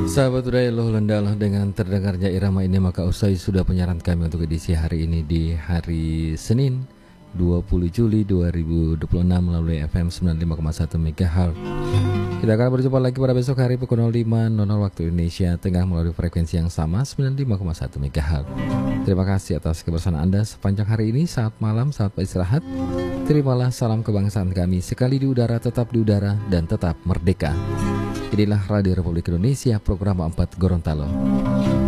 Sahabat budaya loh lendalah dengan terdengarnya irama ini maka usai sudah penyiaran kami untuk edisi hari ini di hari Senin 20 Juli 2026 melalui FM 95,1 MHz. Kita akan berjumpa lagi pada besok hari pukul 05.00 waktu Indonesia Tengah melalui frekuensi yang sama 95,1 MHz. Terima kasih atas kebersamaan Anda sepanjang hari ini. Saat malam, saat beristirahat, terimalah salam kebangsaan kami. Sekali di udara, tetap di udara, dan tetap merdeka. Inilah Radio Republik Indonesia, program 4 Gorontalo.